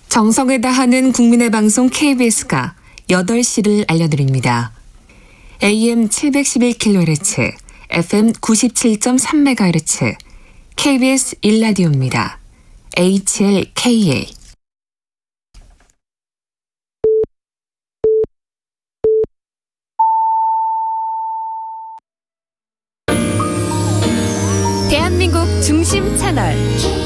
정성을 다하는 국민의 방송 KBS가 8시를 알려드립니다. AM 711kHz, FM 97.3MHz, KBS 1라디오입니다. HLKA. 대한민국 중심 채널